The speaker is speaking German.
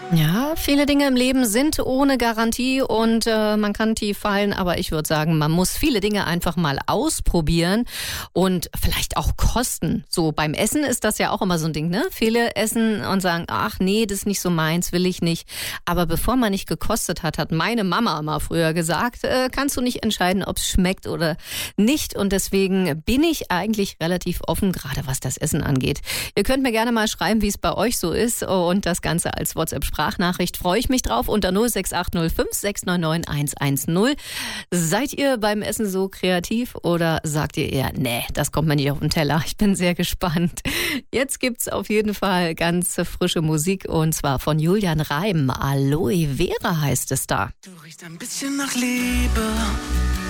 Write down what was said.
Ja, viele Dinge im Leben sind ohne Garantie und man kann tief fallen, aber ich würde sagen, man muss viele Dinge einfach mal ausprobieren und vielleicht auch kosten. So beim Essen ist das ja auch immer so ein Ding, ne? Viele essen und sagen, ach nee, das ist nicht so meins, will ich nicht. Aber bevor man nicht gekostet hat, hat meine Mama mal früher gesagt, kannst du nicht entscheiden, ob es schmeckt oder nicht. Und deswegen bin ich eigentlich relativ offen, gerade was das Essen angeht. Ihr könnt mir gerne mal schreiben, wie es bei euch so ist und das Ganze als WhatsApp-Sprachnachricht freue ich mich drauf unter 06805 699 110. Seid ihr beim Essen so kreativ oder sagt ihr eher, nee, das kommt mir nicht auf den Teller? Ich bin sehr gespannt. Jetzt gibt's auf jeden Fall ganz frische Musik und zwar von Julian Reim. Aloe Vera heißt es da. Du riechst ein bisschen nach Liebe.